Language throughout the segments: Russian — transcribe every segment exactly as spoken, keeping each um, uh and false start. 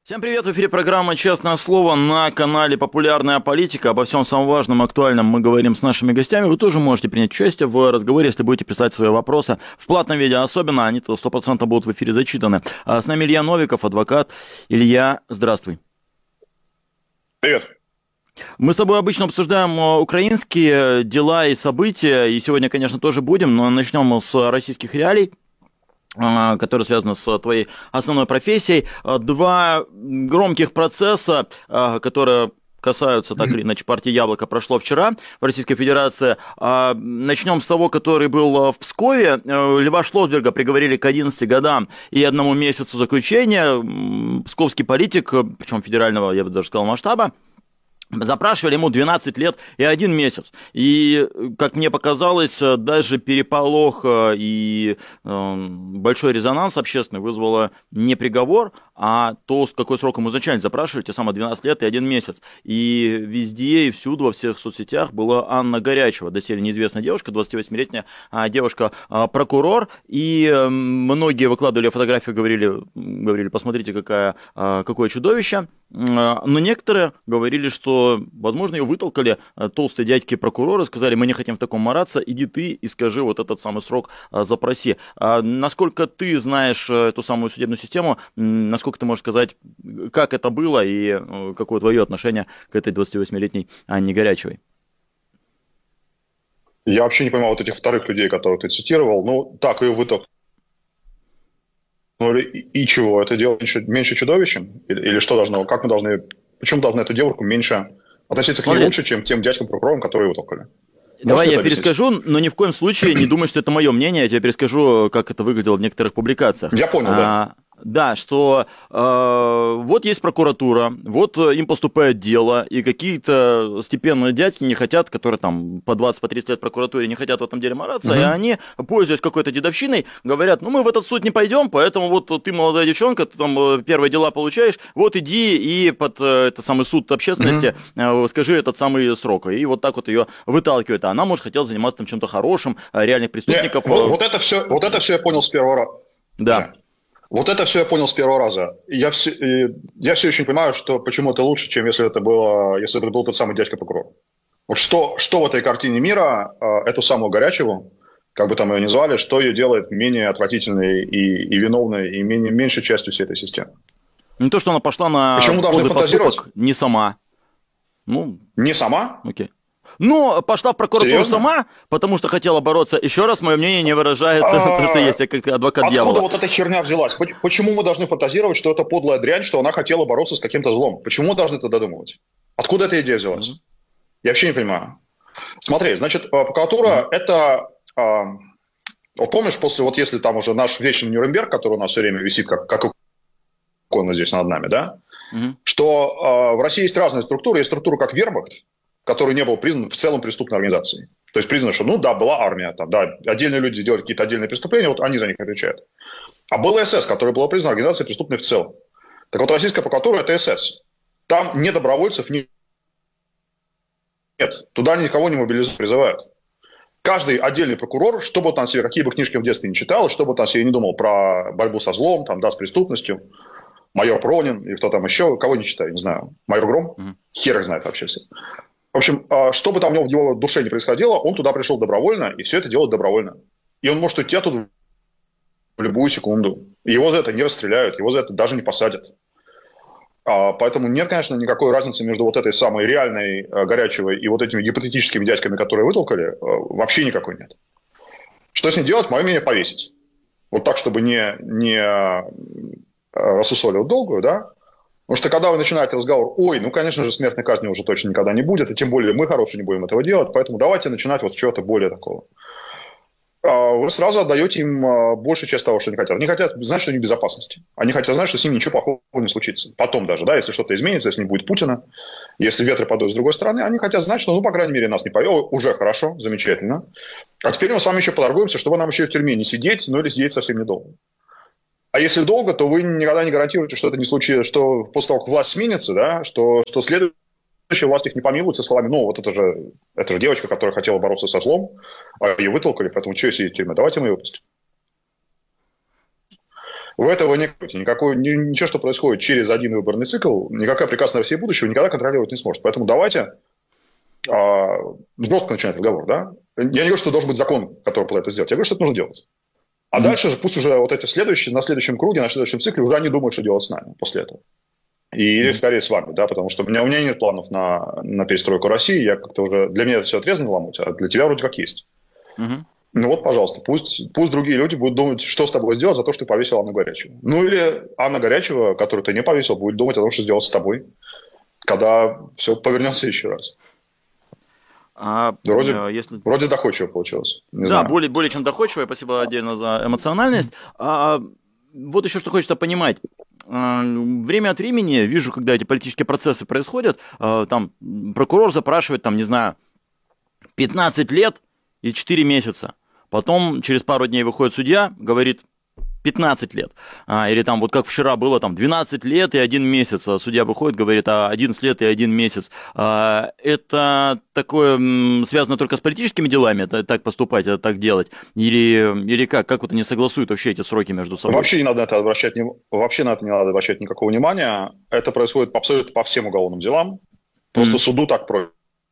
Всем привет, в эфире программа «Честное слово» на канале «Популярная политика». Обо всем самом важном, актуальном мы говорим с нашими гостями. Вы тоже можете принять участие в разговоре, если будете писать свои вопросы в платном виде. Особенно они-то сто процентов будут в эфире зачитаны. А с нами Илья Новиков, адвокат. Илья, здравствуй. Привет. Мы с тобой обычно обсуждаем украинские дела и события, и сегодня, конечно, тоже будем, но начнем с российских реалий, которые связаны с твоей основной профессией. Два громких процесса, которые касаются так или иначе партии «Яблоко», прошло вчера в Российской Федерации. Начнем с того, который был в Пскове. Льва Шлосберга приговорили к одиннадцати годам и одному месяцу заключения. Псковский политик, причем федерального, я бы даже сказал, масштаба, запрашивали ему двенадцать лет и один месяц. И, как мне показалось, даже переполох и э, большой резонанс общественный вызвало не приговор, а то, с какой срок ему изначально запрашивали, те самые двенадцать лет и один месяц. И везде и всюду, во всех соцсетях была Анна Горячева, доселе неизвестная девушка, двадцативосьмилетняя девушка-прокурор. И многие выкладывали фотографии, говорили, говорили, посмотрите, какая, какое чудовище. Но некоторые говорили, что, возможно, ее вытолкали толстые дядьки-прокуроры, сказали, мы не хотим в таком мараться, иди ты и скажи вот этот самый срок, запроси. Насколько ты знаешь эту самую судебную систему, насколько ты можешь сказать, как это было и какое твое отношение к этой двадцативосьмилетней Анне Горячевой? Я вообще не понимаю вот этих вторых людей, которых ты цитировал. Ну, так, ее вытолкнули. Ну, и, и чего? Это дело меньше, меньше чудовищем? Или, или что должно? Как мы должны... Почему должны эту девушку меньше относиться к ней лучше, чем тем дядькам-прокурорам, которые вытолкали? Давай я перескажу, но ни в коем случае не думай, что это мое мнение. Я тебе перескажу, как это выглядело в некоторых публикациях. Я понял, да. Да, что э, вот есть прокуратура, вот им поступает дело, и какие-то степенные дядьки не хотят, которые там по двадцать, по тридцать лет в прокуратуре не хотят в этом деле мараться, угу. И они, пользуясь какой-то дедовщиной, говорят, ну мы в этот суд не пойдем, поэтому вот ты, молодая девчонка, ты там первые дела получаешь, вот иди и под это самый суд общественности угу. скажи этот самый срок. И вот так вот ее выталкивают, а она, может, хотела заниматься там чем-то хорошим, реальных преступников. Не, вот, вот, это все, вот это все я понял с первого раза. Да. Вот это все я понял с первого раза. Я все, я все еще не понимаю, что, почему это лучше, чем если это, было, если это был тот самый дядька-прокурор. Вот что, что в этой картине мира эту самую Горячеву, как бы там ее ни звали, что ее делает менее отвратительной и, и виновной, и менее, меньшей частью всей этой системы? Не то, что она пошла на почему должны фантазировать? Поступок, не сама. Ну, не сама? Окей. Ну, пошла в прокуратуру Серьезно? сама, потому что хотела бороться. Еще раз, мое мнение не выражается, потому что есть, я как адвокат дьявола. Откуда вот эта херня взялась? Почему мы должны фантазировать, что это подлая дрянь, что она хотела бороться с каким-то злом? Почему мы должны это додумывать? Откуда эта идея взялась? Mm-hmm. Я вообще не понимаю. Смотри, значит, прокуратура mm-hmm. это... Вот помнишь, после, вот если там уже наш вечный Нюрнберг, который у нас все время висит, как, как икона здесь над нами, да? Mm-hmm. Что в России есть разные структуры. Есть структура как Вермахт, который не был признан в целом преступной организацией. То есть признано, что, ну да, была армия, там, да, отдельные люди делали какие-то отдельные преступления, вот они за них отвечают. А был СС, который была признана организацией преступной в целом. Так вот, российская прокуратура – это СС. Там ни добровольцев, ни... нет. Туда никого не мобилизуют, призывают. Каждый отдельный прокурор, что бы он там себе, какие бы книжки в детстве не читал, что бы он там себе не думал про борьбу со злом, там, да, с преступностью, майор Пронин или кто там еще, кого не читаю, не знаю, майор Гром, mm-hmm. хер их знает вообще все. В общем, что бы там у него в его душе не происходило, он туда пришел добровольно, и все это делает добровольно. И он может уйти оттуда в любую секунду. И его за это не расстреляют, его за это даже не посадят. Поэтому нет, конечно, никакой разницы между вот этой самой реальной Горячевой и вот этими гипотетическими дядьками, которые вытолкали, вообще никакой нет. Что с ней делать? Мое мнение, повесить. Вот так, чтобы не, не рассусоливать долгую, да? Потому что когда вы начинаете разговор, ой, ну, конечно же, смертной казни уже точно никогда не будет, и тем более мы, хорошие, не будем этого делать, поэтому давайте начинать вот с чего-то более такого. Вы сразу отдаете им большую часть того, что они хотят. Они хотят знать, что они в безопасности. Они хотят знать, что с ним ничего плохого не случится. Потом даже, да, если что-то изменится, если не будет Путина, если ветры подуют с другой стороны, они хотят знать, что, ну, по крайней мере, нас не повело, уже хорошо, замечательно. А теперь мы с вами еще поторгуемся, чтобы нам еще и в тюрьме не сидеть, ну, или сидеть совсем недолго. А если долго, то вы никогда не гарантируете, что это не случится, что после того, как власть сменится, да, что, что следующая власть их не помилует со словами, ну, вот это же, это же девочка, которая хотела бороться со злом, а ее вытолкали, поэтому что сидеть в тюрьме, давайте мы ее выпустим. Вы этого не хотите. Никакой, ничего, что происходит через один выборный цикл, никакая прекрасная Россия будущего никогда контролировать не сможет. Поэтому давайте а, жестко начинать разговор. Да? Я не говорю, что должен быть закон, который позволяет это сделать. Я говорю, что это нужно делать. А mm-hmm. дальше же пусть уже вот эти следующие, на следующем круге, на следующем цикле уже они думают, что делать с нами после этого. И mm-hmm. скорее с вами, да, потому что у меня, у меня нет планов на, на перестройку России. Я как-то уже, для меня это все отрезано ломоть, а для тебя вроде как есть. Mm-hmm. Ну вот, пожалуйста, пусть, пусть другие люди будут думать, что с тобой сделать за то, что ты повесил Анну Горячеву. Ну или Анна Горячева, которую ты не повесил, будет думать о том, что сделать с тобой, когда все повернется еще раз. А, вроде, если... вроде доходчиво получилось. Не да, более, более чем доходчиво. Спасибо отдельно за эмоциональность. А, вот еще что хочется понимать. А, время от времени вижу, когда эти политические процессы происходят, а, там прокурор запрашивает, там, не знаю, пятнадцать лет и четыре месяца. Потом через пару дней выходит судья, говорит пятнадцать лет. А, или там вот как вчера было, там двенадцать лет и один месяц. А судья выходит, говорит, а одиннадцать лет и один месяц. А, это такое м, связано только с политическими делами, это, так поступать, это так делать? Или, или как? Как вот они согласуют вообще эти сроки между собой? Вообще не надо на это обращать, вообще на это не надо обращать никакого внимания. Это происходит абсолютно по всем уголовным делам. Просто mm-hmm. суду так проще.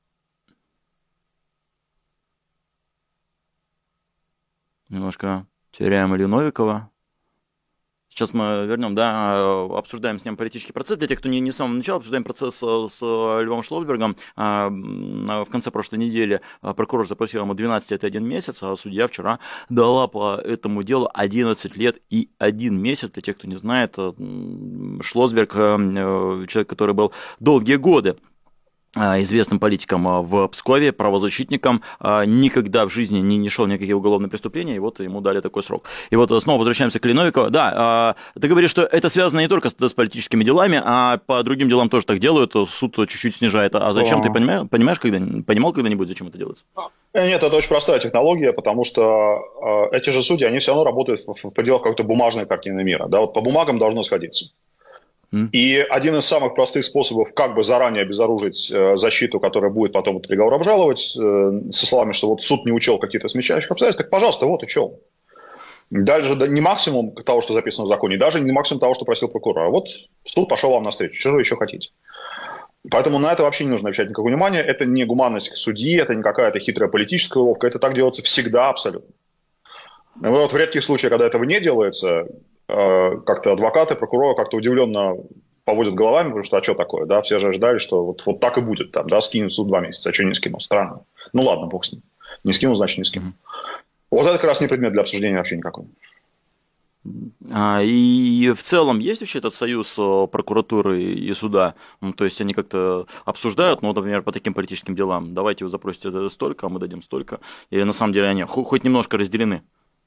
Немножко теряем Илью Новикова. Сейчас мы вернем, да, обсуждаем с ним политический процесс. Для тех, кто не, не с самого начала, обсуждаем процесс с Львом Шлосбергом. В конце прошлой недели прокурор запросил ему двенадцать лет и один месяц, а судья вчера дала по этому делу одиннадцать лет и один месяц. Для тех, кто не знает, Шлосберг, человек, который был долгие годы известным политиком в Пскове, правозащитником, никогда в жизни не, не шел никакие уголовные преступления, и вот ему дали такой срок. И вот снова возвращаемся к Илье Новикову. Да, ты говоришь, что это связано не только с, с политическими делами, а по другим делам тоже так делают, суд чуть-чуть снижает. А зачем, ты понимаешь, понимаешь когда, понимал когда-нибудь, зачем это делается? Нет, это очень простая технология, потому что эти же судьи, они все равно работают в пределах какой-то бумажной картины мира. Да? Вот по бумагам должно сходиться. И один из самых простых способов как бы заранее обезоружить э, защиту, которая будет потом этот приговор обжаловать, э, со словами, что вот суд не учел какие-то смягчающих обстоятельств, так, пожалуйста, вот учел. Даже не максимум того, что записано в законе, даже не максимум того, что просил прокурор. А вот суд пошел вам навстречу, что же вы еще хотите? Поэтому на это вообще не нужно обращать никакого внимания. Это не гуманность к судьи, это не какая-то хитрая политическая уловка, это так делается всегда абсолютно. Вот в редких случаях, когда этого не делается, как-то адвокаты, прокуроры как-то удивленно поводят головами, потому что а что такое, да, все же ожидали, что вот, вот так и будет, там, да, скинут суд два месяца, а что не скинул, странно. Ну ладно, бог с ним. Не скинул, значит не скинул. Вот это как раз не предмет для обсуждения вообще никакой. А, и в целом есть вообще этот союз прокуратуры и суда? Ну, то есть они как-то обсуждают, ну, например, по таким политическим делам, давайте вы запросите столько, а мы дадим столько, или на самом деле они хоть немножко разделены?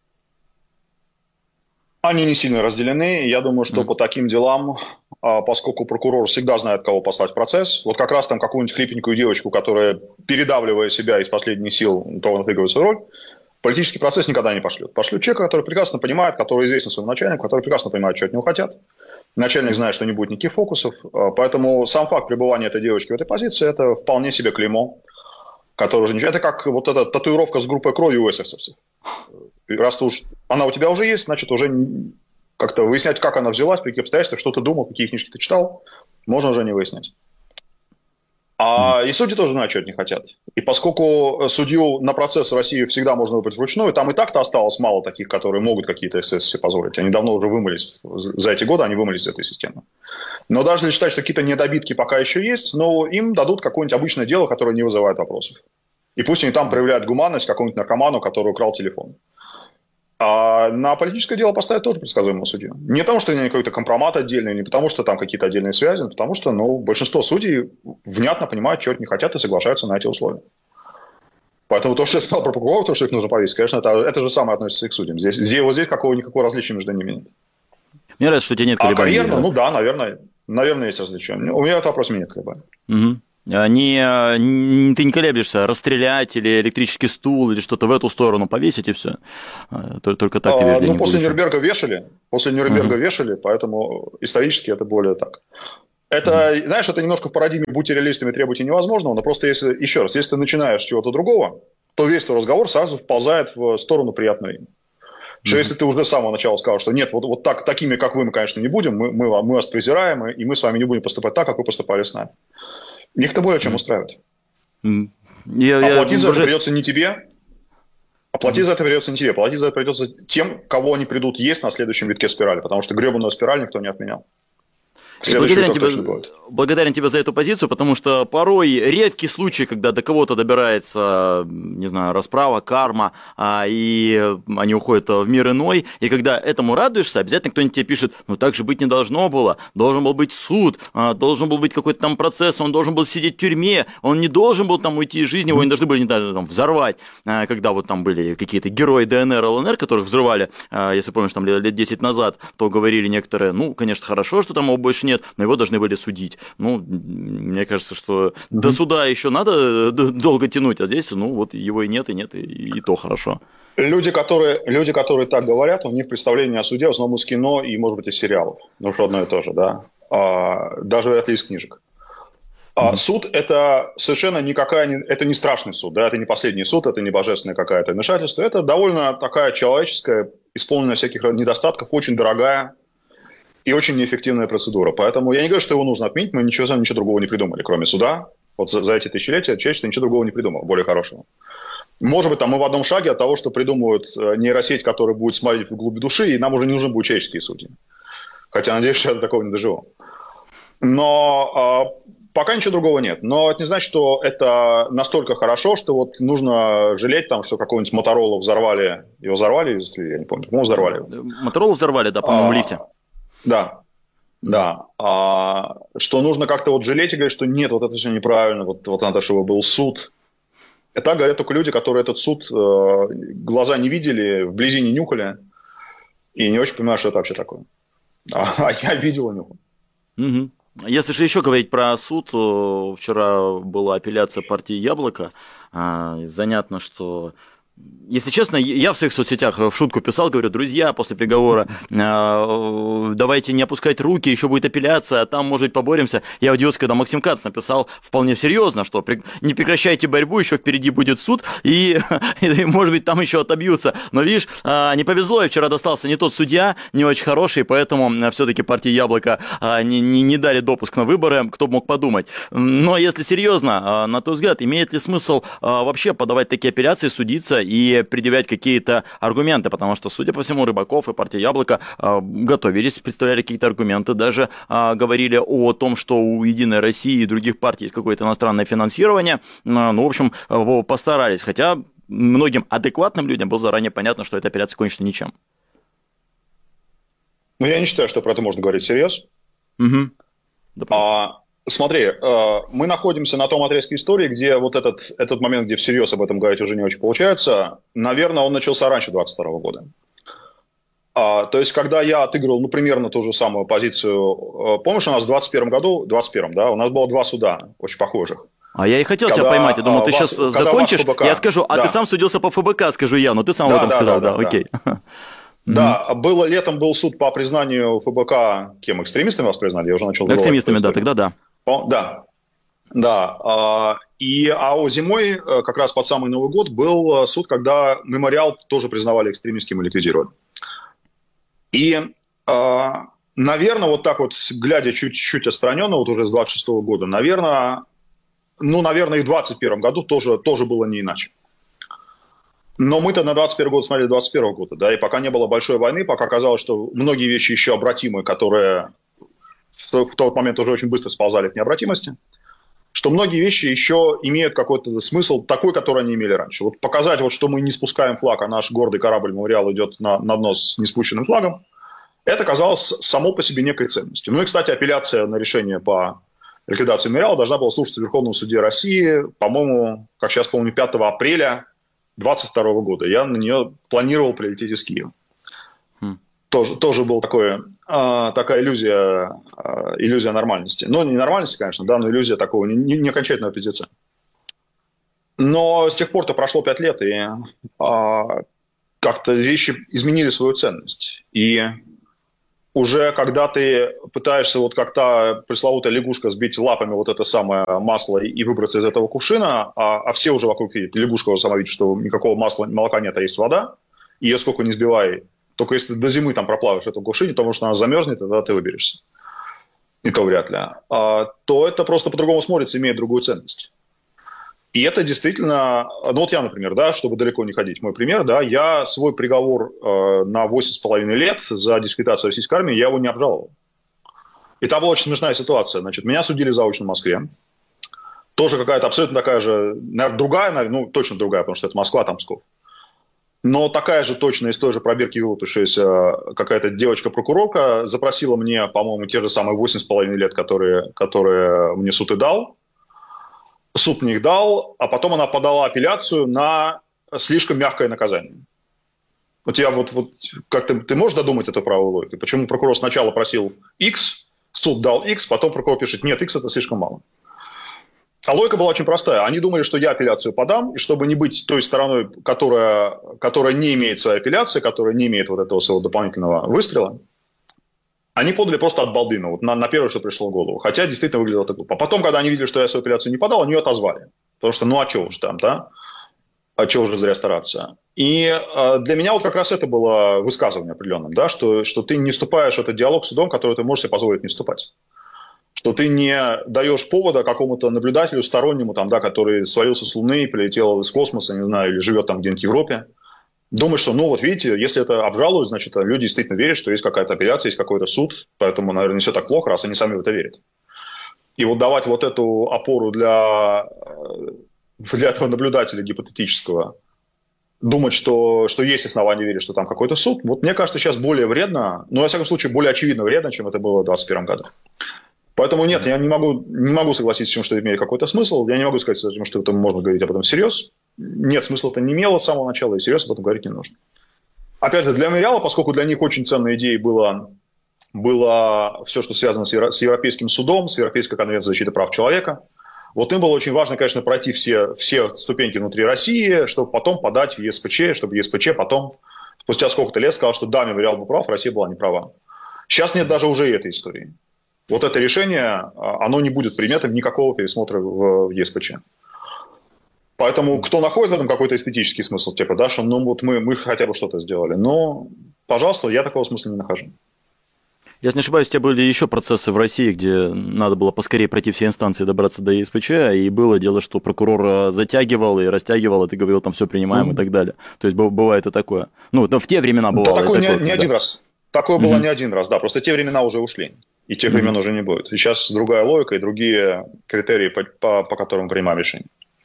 Они не сильно разделены. Я думаю, что mm. по таким делам, поскольку прокурор всегда знает, кого послать в процесс, вот как раз там какую-нибудь хлипенькую девочку, которая, передавливая себя из последних сил, ровно отыгрывает свою роль, политический процесс никогда не пошлют. Пошлют человека, который прекрасно понимает, который известен своему начальнику, который прекрасно понимает, что от него хотят. Начальник знает, что не будет никаких фокусов. Поэтому сам факт пребывания этой девочки в этой позиции – это вполне себе клеймо, которое уже ничего. Это как вот эта татуировка с группой крови у эсэсовцев. Раз уж она у тебя уже есть, значит, уже как-то выяснять, как она взялась, при каких обстоятельствах, что ты думал, какие книжки ты читал, можно уже не выяснять. А и судьи тоже знают, что от них хотят. И поскольку судью на процесс в России всегда можно выбрать вручную, там и так-то осталось мало таких, которые могут какие-то эсэс себе позволить. Они давно уже вымылись, за эти годы они вымылись из этой системы. Но даже если считать, что какие-то недобитки пока еще есть, но им дадут какое-нибудь обычное дело, которое не вызывает вопросов. И пусть они там проявляют гуманность какому-нибудь наркоману, который украл телефон. А на политическое дело поставят тоже предсказуемого судью. Не потому, что у него какой-то компромат отдельный, не потому, что там какие-то отдельные связи, а потому что ну, большинство судей внятно понимают, чего от них хотят, и соглашаются на эти условия. Поэтому то, что я сказал про прокурора, то, что их нужно повесить, конечно, это, это же самое относится и к судьям. Здесь, здесь, вот здесь какого, никакого различия между ними нет. Мне нравится, что у тебя нет колебаний. А карьерно, да? Ну да, наверное, наверное, есть различия. У меня этот вопрос, у меня нет колебаний. Угу. Не, не, ты не колеблешься, расстрелять или электрический стул, или что-то в эту сторону повесить, и все. Только так ты а, Ну, после Нюрнберга вешали, после Нюрнберга uh-huh. вешали, поэтому исторически это более так. Это, uh-huh. знаешь, это немножко в парадигме «будьте реалистами, требуйте невозможного», но просто если, еще раз, если ты начинаешь с чего-то другого, то весь твой разговор сразу вползает в сторону приятного имени. Что если ты уже с самого начала сказал, что нет, вот, вот так, такими, как вы, мы, конечно, не будем, мы, мы, мы вас презираем, и мы с вами не будем поступать так, как вы поступали с нами. Их-то более чем устраивает. Mm. Я, Оплатить я за уже... это придется не тебе, оплатить mm. за это придется не тебе, оплатить за это придется тем, кого они придут есть на следующем витке спирали, потому что гребаную спираль никто не отменял. Благодарен тебе, благодарен тебе за эту позицию, потому что порой редкий случай, когда до кого-то добирается, не знаю, расправа, карма, а, и они уходят в мир иной, и когда этому радуешься, обязательно кто-нибудь тебе пишет, ну так же быть не должно было, должен был быть суд, а, должен был быть какой-то там процесс, он должен был сидеть в тюрьме, он не должен был там уйти из жизни, его не должны были, не знаю, там, взорвать, а, когда вот там были какие-то герои ДНР, ЛНР, которых взрывали, а, если помнишь, там лет десять назад, то говорили некоторые, ну, конечно, хорошо, что там его больше нет, но его должны были судить. Ну, мне кажется, что mm-hmm. до суда еще надо долго тянуть, а здесь, ну, вот его и нет, и нет, и, и то хорошо. Люди которые, люди, которые так говорят, у них представление о суде в основном из кино и, может быть, из сериалов. Ну, что одно и то же, да. А, даже вряд ли из книжек. А, mm-hmm. Суд – это совершенно никакая, не, это не страшный суд, да, это не последний суд, это не божественное какое-то вмешательство, это довольно такая человеческая, исполненная всяких недостатков, очень дорогая и очень неэффективная процедура. Поэтому я не говорю, что его нужно отменить, мы ничего, ничего другого не придумали, кроме суда. Вот за, за эти тысячелетия человечество ничего другого не придумало, более хорошего. Может быть, там мы в одном шаге от того, что придумывают нейросеть, которая будет смотреть в глубь души, и нам уже не нужны будут человеческие судьи. Хотя, надеюсь, что я до такого не доживу. Но э, пока ничего другого нет. Но это не значит, что это настолько хорошо, что вот нужно жалеть, там, что какого-нибудь Моторолу взорвали. Его взорвали или застрелили, я не помню. По-моему, взорвали. Моторолу взорвали, да, по-моему, а, в лифте. Да. Да, а, что нужно как-то вот жалеть и говорить, что нет, вот это все неправильно, вот, вот надо, чтобы был суд. Это говорят только люди, которые этот суд э, глаза не видели, вблизи не нюхали и не очень понимают, что это вообще такое. А, а я видел и нюхал. Угу. Если же еще говорить про суд, вчера была апелляция партии «Яблоко». Занятно, что... Если честно, я в своих соцсетях в шутку писал, говорю, друзья, после приговора давайте не опускать руки, еще будет апелляция, а там, может быть, поборемся. Я удивился, когда Максим Кац написал вполне серьезно, что не прекращайте борьбу, еще впереди будет суд, и, и может быть, там еще отобьются. Но, видишь, не повезло, и вчера достался не тот судья, не очень хороший, поэтому все-таки партии «Яблоко» не, не, не дали допуск на выборы, кто бы мог подумать. Но, если серьезно, на твой взгляд, имеет ли смысл вообще подавать такие апелляции, судиться и предъявлять какие-то аргументы, потому что, судя по всему, Рыбаков и партия «Яблоко» э, готовились, представляли какие-то аргументы, даже э, говорили о том, что у «Единой России» и других партий есть какое-то иностранное финансирование, э, ну, в общем, э, постарались, хотя многим адекватным людям было заранее понятно, что эта операция кончится ничем. Ну, я не считаю, что про это можно говорить всерьез. Угу. Да, а, смотри, мы находимся на том отрезке истории, где вот этот, этот момент, где всерьез об этом говорить уже не очень получается, наверное, он начался раньше двадцать второго года. А, то есть, когда я отыгрывал, ну, примерно ту же самую позицию, помнишь, у нас в двадцать первом году, двадцать первом, да, у нас было два суда очень похожих. А я и хотел когда, тебя поймать, я думал, ты вас, сейчас закончишь, я скажу, а да. ты сам судился по ФБК, скажу я, но ты сам да, об этом да, сказал, да, да, да, окей. Да. Да, было, летом был суд по признанию ФБК, кем, экстремистами вас признали? Я уже начал забывать. Экстремистами, да, тогда да. О, да, да. И, а зимой, как раз под самый Новый год, был суд, когда мемориал тоже признавали экстремистским и ликвидировали. И, наверное, вот так вот, глядя чуть-чуть отстраненно, вот уже с двадцать шестого года, наверное, ну, наверное, и в двадцать первом году тоже, тоже было не иначе. Но мы-то на двадцать первый год смотрели двадцать первого года, да, и пока не было большой войны, пока казалось, что многие вещи еще обратимы, которые в тот момент уже очень быстро сползали к необратимости, что многие вещи еще имеют какой-то смысл такой, который они имели раньше. Вот показать, вот, что мы не спускаем флаг, а наш гордый корабль «Мемориал» идет на, на дно с неспущенным флагом, это казалось само по себе некой ценностью. Ну и, кстати, апелляция на решение по ликвидации «Мемориала» должна была слушаться в Верховном суде России, по-моему, как сейчас помню, пятого апреля двадцать второго года. Я на нее планировал прилететь из Киева. Хм. Тоже, тоже была такое, а, такая иллюзия, а, иллюзия нормальности. Ну, не нормальности, конечно, да, но иллюзия такого не, не, не окончательного аппетита. Но с тех пор-то прошло пять лет, и а, как-то вещи изменили свою ценность. И уже когда ты пытаешься, вот как та пресловутая лягушка, сбить лапами вот это самое масло и выбраться из этого кувшина, а, а все уже вокруг видят, лягушка уже сама видит, что никакого масла, молока нет, а есть вода, ее сколько не сбивай, только если до зимы там проплаваешь эту глуши, не потому что она замерзнет, тогда ты выберешься. И то вряд ли. А, то это просто по-другому смотрится, имеет другую ценность. И это действительно, ну вот я, например, да, чтобы далеко не ходить, мой пример, да, я свой приговор э, на восемь с половиной лет за дискредитацию российской армии, я его не обжаловал. И там была очень смешная ситуация. Значит, меня судили заочно в Москве. Тоже какая-то абсолютно такая же, наверное, другая, наверное, ну, точно другая, потому что это Москва, там Псков. Но такая же точно из той же пробирки вылупившаяся какая-то девочка-прокурорка запросила мне, по-моему, те же самые восемь с половиной лет, которые, которые мне суд и дал. Суд мне их дал, а потом она подала апелляцию на слишком мягкое наказание. Вот я вот, вот как ты, ты можешь додумать эту правовую логику? Почему прокурор сначала просил X, суд дал X, потом прокурор пишет, нет, X это слишком мало. А логика была очень простая. Они думали, что я апелляцию подам, и чтобы не быть той стороной, которая, которая не имеет своей апелляции, которая не имеет вот этого своего дополнительного выстрела, они подали просто от балды, вот на, на первое, что пришло в голову. Хотя действительно выглядело так глупо. А потом, когда они видели, что я свою апелляцию не подал, они ее отозвали. Потому что, ну а что уж там, да? А что уже зря стараться? И э, для меня вот как раз это было высказывание определенным, да, что, что ты не вступаешь в этот диалог с судом, который ты можешь себе позволить не вступать. Что ты не даешь повода какому-то наблюдателю стороннему, там, да, который свалился с Луны, прилетел из космоса, не знаю, или живет там где-нибудь в Европе, думаешь, что, ну вот видите, если это обжалуют, значит, люди действительно верят, что есть какая-то апелляция, есть какой-то суд, поэтому, наверное, не все так плохо, раз они сами в это верят. И вот давать вот эту опору для, для этого наблюдателя гипотетического, думать, что, что есть основания верить, что там какой-то суд, вот мне кажется, сейчас более вредно, ну, во всяком случае, более очевидно вредно, чем это было в двадцать первом году. Поэтому нет, я не могу, не могу согласиться с тем, что это имеет какой-то смысл. Я не могу сказать, что это можно говорить об этом всерьез. Нет, смысла это не имело с самого начала, и серьезно об этом говорить не нужно. Опять же, для мемориала, поскольку для них очень ценной идеей было, было все, что связано с, Евро, с Европейским судом, с Европейской конвенцией защиты прав человека, вот им было очень важно, конечно, пройти все, все ступеньки внутри России, чтобы потом подать в ЕСПЧ, чтобы ЕСПЧ потом, спустя сколько-то лет, сказал, что да, мемориал был прав, Россия была не права. Сейчас нет даже уже этой истории. Вот это решение, оно не будет предметом никакого пересмотра в ЕСПЧ. Поэтому кто находит в этом какой-то эстетический смысл, типа, да, что ну вот мы, мы хотя бы что-то сделали. Но, пожалуйста, я такого смысла не нахожу. Если не ошибаюсь, у тебя были еще процессы в России, где надо было поскорее пройти все инстанции, добраться до ЕСПЧ, и было дело, что прокурор затягивал и растягивал, и ты говорил, там все принимаем mm-hmm. и так далее. То есть бывает и такое. Ну, в те времена бывало. Да, такое и такое, не, не один раз. Такое mm-hmm. было не один раз, да. Просто те времена уже ушли. И тех времен mm-hmm. уже не будет. И сейчас другая логика и другие критерии, по, по, по которым мы принимаем решения.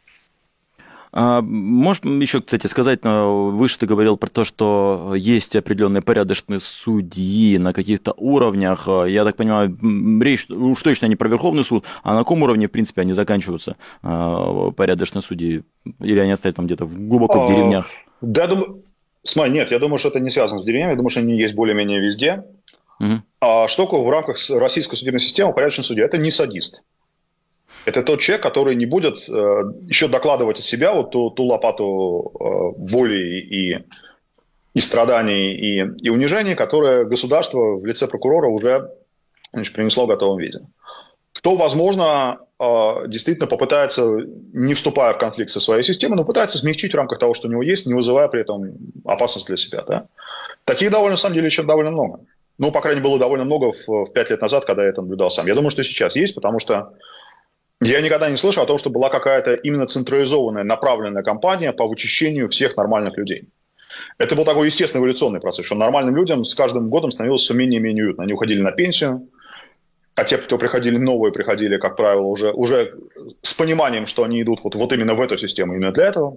А, можешь еще, кстати, сказать, выше ты говорил про то, что есть определенные порядочные судьи на каких-то уровнях. Я так понимаю, речь уж точно не про Верховный суд, а на каком уровне, в принципе, они заканчиваются, порядочные судьи? Или они остаются там где-то глубоко а, в деревнях? Да, я думаю... Смотри, нет, я думаю, что это не связано с деревнями, я думаю, что они есть более-менее везде. Угу. А что такое в рамках российской судебной системы порядочный судья? Это не садист. Это тот человек, который не будет э, еще докладывать от себя вот ту, ту лопату э, боли и, и страданий и, и унижений, которые государство в лице прокурора уже, значит, принесло в готовом виде. Кто, возможно, э, действительно попытается, не вступая в конфликт со своей системой, но пытается смягчить в рамках того, что у него есть, не вызывая при этом опасность для себя. Да? Таких довольно, на самом деле, еще довольно много. Ну, по крайней мере, было довольно много в пять лет назад, когда я это наблюдал сам. Я думаю, что сейчас есть, потому что я никогда не слышал о том, что была какая-то именно централизованная, направленная кампания по вычищению всех нормальных людей. Это был такой естественный эволюционный процесс, что нормальным людям с каждым годом становилось все менее и менее уютно. Они уходили на пенсию, а те, кто приходили новые, приходили, как правило, уже, уже с пониманием, что они идут вот, вот именно в эту систему, именно для этого.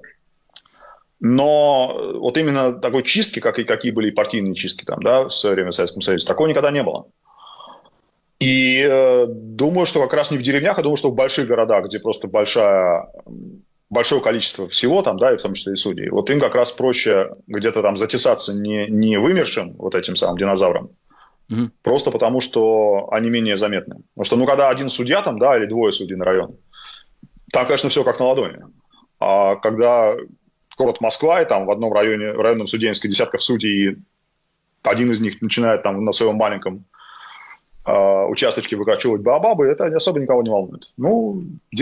Но вот именно такой чистки, как и какие были партийные чистки там, да, в свое время в Советском Союзе, такого никогда не было. И э, думаю, что как раз не в деревнях, а думаю, что в больших городах, где просто большая, большое количество всего там, да, и в том числе и судей, вот им как раз проще где-то там затесаться не, не вымершим вот этим самым динозавром, mm-hmm. просто потому, что они менее заметны. Потому что, ну, когда один судья там, да, или двое судей на район, там, конечно, все как на ладони. А когда город Москва, и там в одном районе, в районном суде несколько десятков судей, и один из них начинает там на своем маленьком участочки выкачивать баобабы, это особо никого не волнует. Ну,